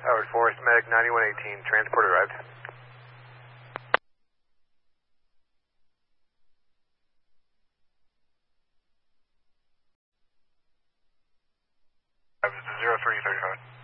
Howard Forest, Medic 9118, transport arrived. This is 0335.